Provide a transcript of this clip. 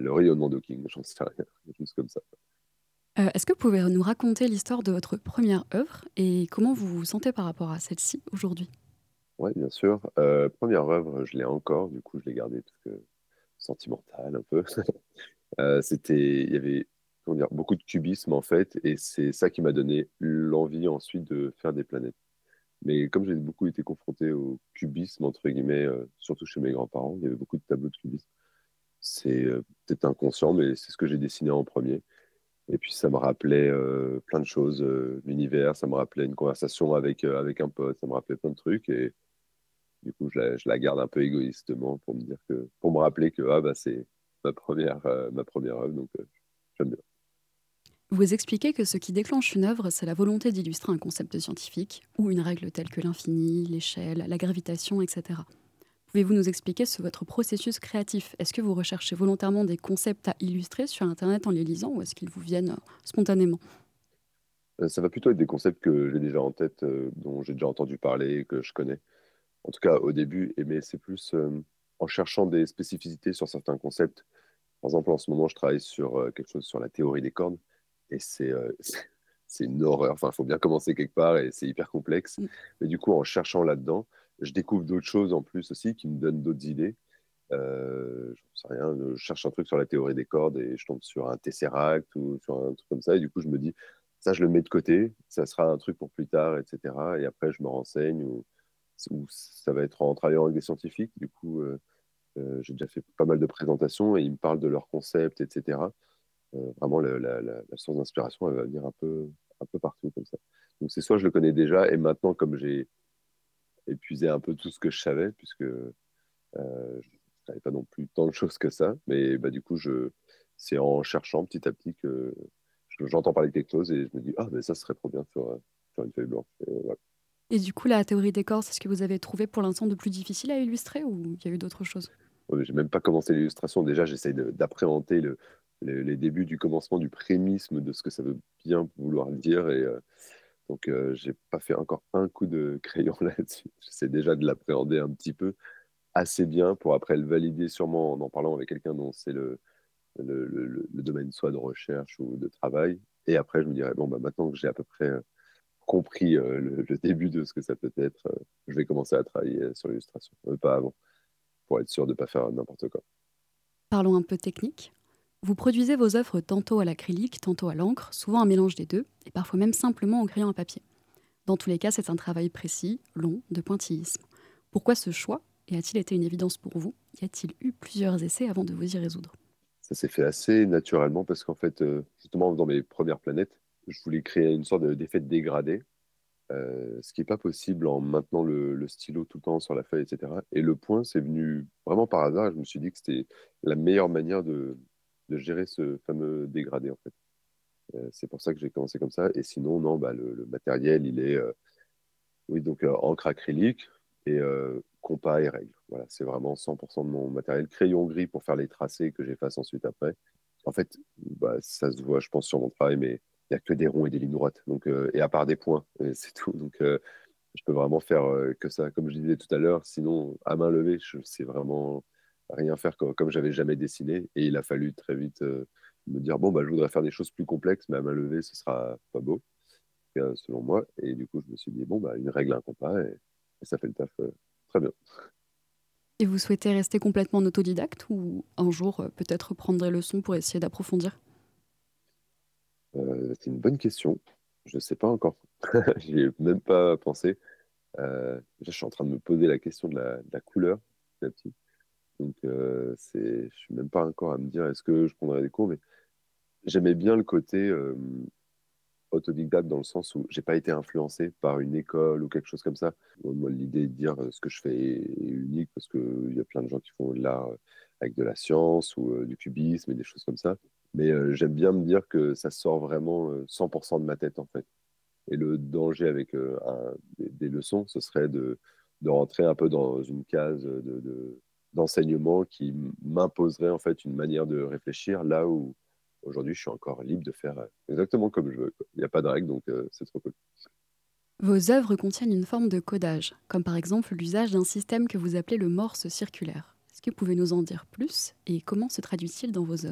le rayonnement de King, j'en sais rien, juste comme ça. Est-ce que vous pouvez nous raconter l'histoire de votre première œuvre et comment vous vous sentez par rapport à celle-ci aujourd'hui? Ouais, bien sûr. Première œuvre, je l'ai encore, du coup, je l'ai gardée parce que sentimentale un peu. Il y avait comment dire, beaucoup de cubisme en fait, et c'est ça qui m'a donné l'envie ensuite de faire des planètes. Mais comme j'ai beaucoup été confronté au cubisme, entre guillemets, surtout chez mes grands-parents, il y avait beaucoup de tableaux de cubisme. C'est peut-être inconscient, mais c'est ce que j'ai dessiné en premier. Et puis ça me rappelait plein de choses, l'univers, ça me rappelait une conversation avec un pote, ça me rappelait plein de trucs. Et du coup, je la garde un peu égoïstement pour me dire que, pour me rappeler que ah, bah, c'est ma première œuvre, donc j'aime bien. Vous expliquez que ce qui déclenche une œuvre, c'est la volonté d'illustrer un concept scientifique ou une règle telle que l'infini, l'échelle, la gravitation, etc. Pouvez-vous nous expliquer votre processus créatif? Est-ce que vous recherchez volontairement des concepts à illustrer sur Internet en les lisant ou est-ce qu'ils vous viennent spontanément? Ça va plutôt être des concepts que j'ai déjà en tête, dont j'ai déjà entendu parler, que je connais. En tout cas, au début, mais c'est plus en cherchant des spécificités sur certains concepts. Par exemple, en ce moment, je travaille sur quelque chose sur la théorie des cordes, et c'est une horreur. Enfin, il faut bien commencer quelque part, et c'est hyper complexe. Mm. Mais du coup, en cherchant là-dedans, je découvre d'autres choses en plus aussi qui me donnent d'autres idées. J'en sais rien, je cherche un truc sur la théorie des cordes et je tombe sur un tesseract ou sur un truc comme ça. Et du coup, je me dis, ça, je le mets de côté, ça sera un truc pour plus tard, etc. Et après, je me renseigne ou ça va être en travaillant avec des scientifiques. Du coup, j'ai déjà fait pas mal de présentations et ils me parlent de leurs concepts, etc. Vraiment, la source d'inspiration, elle va venir un peu partout comme ça. Donc, c'est soit je le connais déjà et maintenant, comme j'ai épuisé un peu tout ce que je savais, puisque je savais pas non plus tant de choses que ça, mais bah, du coup, c'est en cherchant petit à petit que j'entends parler de quelque chose et je me dis, ah, mais ça serait trop bien sur une feuille blanche. Et voilà. Et du coup, la théorie des cordes, c'est ce que vous avez trouvé pour l'instant de plus difficile à illustrer ou il y a eu d'autres choses? Ouais, j'ai même pas commencé l'illustration. Déjà, j'essaye d'appréhender les débuts du commencement, du prémisme de ce que ça veut bien vouloir dire. Et donc, j'ai pas fait encore un coup de crayon là-dessus. J'essaie déjà de l'appréhender un petit peu assez bien pour après le valider sûrement en parlant avec quelqu'un dont c'est le domaine soit de recherche ou de travail. Et après, je me dirais, bon, bah, maintenant que j'ai à peu près compris le début de ce que ça peut être, je vais commencer à travailler sur l'illustration, pas avant, pour être sûr de ne pas faire n'importe quoi. Parlons un peu technique. Vous produisez vos œuvres tantôt à l'acrylique, tantôt à l'encre, souvent un mélange des deux, et parfois même simplement au crayon à papier. Dans tous les cas, c'est un travail précis, long, de pointillisme. Pourquoi ce choix? Et a-t-il été une évidence pour vous? Y a-t-il eu plusieurs essais avant de vous y résoudre? Ça s'est fait assez naturellement parce qu'en fait, justement, dans mes premières planètes, je voulais créer une sorte d'effet de dégradé, ce qui n'est pas possible en maintenant le stylo tout le temps sur la feuille, etc. Et le point, c'est venu vraiment par hasard. Je me suis dit que c'était la meilleure manière de gérer ce fameux dégradé, en fait. C'est pour ça que j'ai commencé comme ça. Et sinon, non, bah, le matériel, il est oui, donc encre acrylique et compas et règles. Voilà, c'est vraiment 100% de mon matériel. Crayon gris pour faire les tracés que j'efface ensuite après. En fait, bah, ça se voit, je pense, sur mon travail, mais il n'y a que des ronds et des lignes droites. Donc, et à part des points, et c'est tout. Donc, je peux vraiment faire que ça. Comme je disais tout à l'heure, sinon, à main levée, je sais vraiment rien faire comme j'avais jamais dessiné. Et il a fallu très vite me dire, bon, bah, je voudrais faire des choses plus complexes, mais à main levée, ce sera pas beau selon moi. Et du coup, je me suis dit, bon, bah, une règle, un compas, et ça fait le taf très bien. Et vous souhaitez rester complètement en autodidacte ou un jour peut-être prendre des leçons pour essayer d'approfondir? C'est une bonne question. Je ne sais pas encore. J'y ai même pas pensé. Déjà, je suis en train de me poser la question de la couleur petit à petit. Donc, je suis même pas encore à me dire est-ce que je prendrai des cours, mais j'aimais bien le côté autodidacte dans le sens où j'ai pas été influencé par une école ou quelque chose comme ça. Moi, l'idée de dire ce que je fais est unique parce qu'il y a plein de gens qui font de l'art avec de la science ou du cubisme et des choses comme ça. Mais j'aime bien me dire que ça sort vraiment 100% de ma tête en fait. Et le danger avec des leçons, ce serait de rentrer un peu dans une case d'enseignement qui m'imposerait en fait une manière de réfléchir là où aujourd'hui je suis encore libre de faire exactement comme je veux, quoi. Il n'y a pas de règle, donc c'est trop cool. Vos œuvres contiennent une forme de codage, comme par exemple l'usage d'un système que vous appelez le morse circulaire. Est-ce que vous pouvez nous en dire plus et comment se traduit-il dans vos œuvres?